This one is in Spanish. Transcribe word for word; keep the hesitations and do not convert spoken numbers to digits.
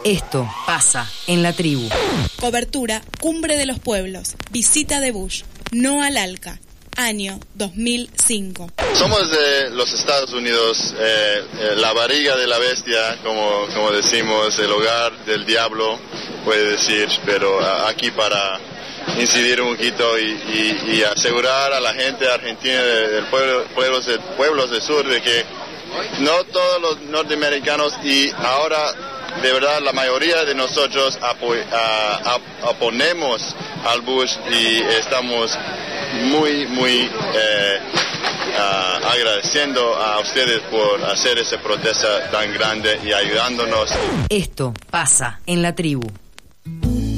Esto pasa en la tribu. Cobertura Cumbre de los Pueblos. Visita de Bush. No al ALCA. Año dos mil cinco. Somos de los Estados Unidos, eh, eh, la barriga de la bestia, como, como decimos, el hogar del diablo, puede decir, pero a, aquí para incidir un poquito y, y, y asegurar a la gente argentina del pueblo, pueblos, de, pueblos del sur de que no todos los norteamericanos y ahora de verdad la mayoría de nosotros apo, a, a, oponemos al Bush y estamos muy, muy eh, uh, agradeciendo a ustedes por hacer esa protesta tan grande y ayudándonos. Esto pasa en la tribu.